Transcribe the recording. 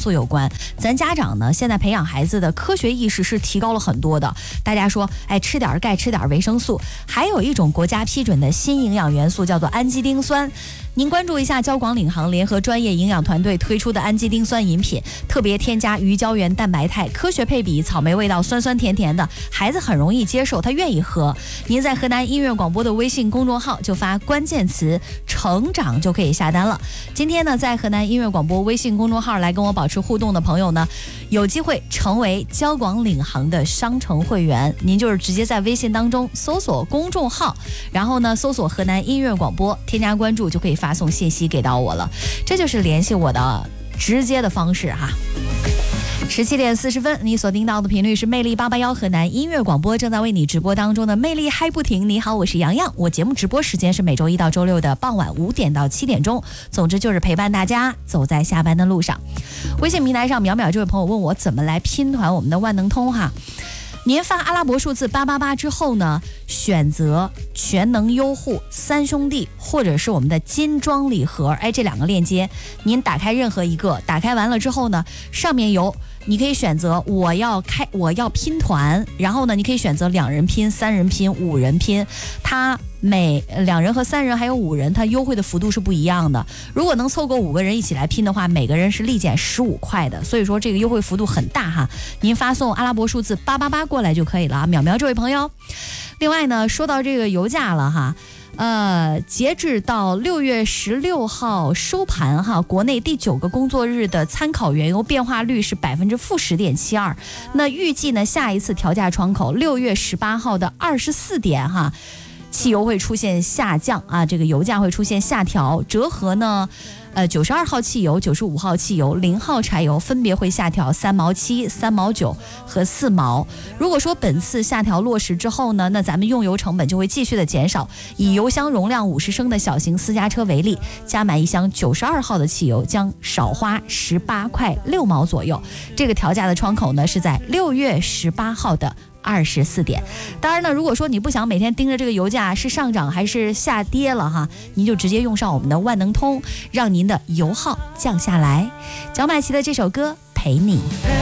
素有关。咱家长呢，现在培养孩子的科学意识是提高了很多的。大家说，吃点钙，吃点维生素，还有一种国家批准的新营养元素叫做氨基丁酸。您关注一下交广领航联合专业营养团队推出的氨基丁酸饮品，特别添加鱼胶原蛋白肽，科学配比，草莓味道，酸酸甜甜的，孩子很容易接受，他愿意喝。您在河南音乐广播的微信公众号就发关键词成长就可以下单了。今天呢，在河南音乐广播微信公众号来跟我保持互动的朋友呢，有机会成为交广领航的商城会员。您就是直接在微信当中搜索公众号，然后呢搜索河南音乐广播，添加关注就可以发送信息给到我了。这就是联系我的直接的方式哈。17点40分，你所听到的频率是魅力881河南音乐广播，正在为你直播当中的魅力嗨不停。你好，我是洋洋，我节目直播时间是每周一到周六的傍晚5点到7点钟，总之就是陪伴大家走在下班的路上。微信平台上淼淼这位朋友问我怎么来拼团我们的万能通哈。您发阿拉伯数字888之后呢，选择全能优护、三兄弟或者是我们的金装礼盒，这两个链接您打开任何一个，打开完了之后呢，上面有你可以选择我要拼团，然后呢你可以选择2人拼、3人拼、5人拼，它每2人和3人还有5人它优惠的幅度是不一样的。如果能凑够5个人一起来拼的话，每个人是立减15块的，所以说这个优惠幅度很大哈。您发送阿拉伯数字888过来就可以了啊，淼淼这位朋友。另外呢，说到这个油价了哈，截至到6月16号收盘哈，国内第9个工作日的参考原油变化率是-10.72%。那预计呢，下一次调价窗口6月18号的24点哈，汽油会出现下降啊，这个油价会出现下调，折合呢，92号汽油、95号汽油、0号柴油分别会下调3毛7、3毛9和4毛。如果说本次下调落实之后呢，那咱们用油成本就会继续的减少。以油箱容量50升的小型私家车为例，加满一箱92号的汽油将少花18块6毛左右。这个调价的窗口呢是在6月18号的24点。当然呢，如果说你不想每天盯着这个油价是上涨还是下跌了哈，您就直接用上我们的万能通，让您的油耗降下来。焦麦琪的这首歌陪你。